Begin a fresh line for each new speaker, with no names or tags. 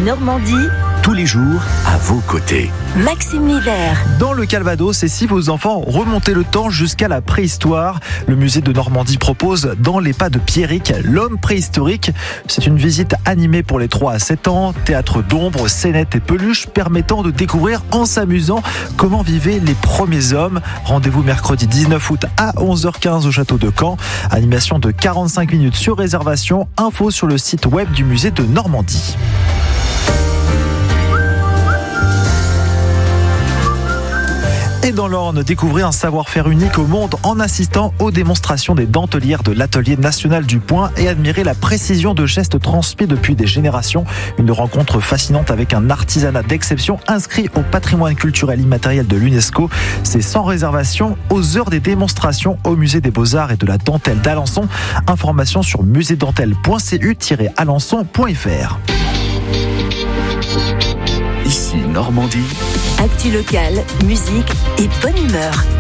Normandie,
tous les jours à vos côtés.
Maxime Miller.
Dans le Calvados, et si vos enfants remontaient le temps jusqu'à la préhistoire, le musée de Normandie propose Dans les pas de Pierrick, l'homme préhistorique. C'est une visite animée pour les 3 à 7 ans, théâtre d'ombre, scénettes et peluches permettant de découvrir en s'amusant comment vivaient les premiers hommes. Rendez-vous mercredi 19 août à 11h15 au château de Caen. Animation de 45 minutes sur réservation. Info sur le site web du musée de Normandie. Et dans l'Orne, découvrez un savoir-faire unique au monde en assistant aux démonstrations des dentelières de l'Atelier national du Point et admirez la précision de gestes transmis depuis des générations. Une rencontre fascinante avec un artisanat d'exception inscrit au patrimoine culturel immatériel de l'UNESCO. C'est sans réservation aux heures des démonstrations au musée des Beaux-Arts et de la dentelle d'Alençon. Information sur muséedentelle.cu-alençon.fr.
Ici Normandie.
Actu locale, musique et bonne humeur.